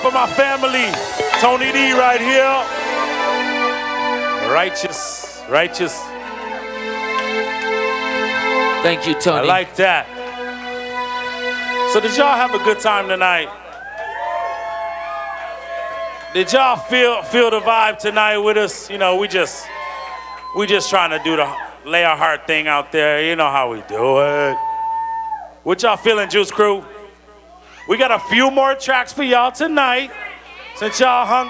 For my family, Tony D right here. Righteous, righteous. Thank you, Tony. I like that. So did y'all have a good time tonight? Did y'all feel the vibe tonight with us? You know, we just trying to do the lay our heart thing out there. You know how we do it. What y'all feeling, Juice Crew? We got a few more tracks for y'all tonight. Since y'all hung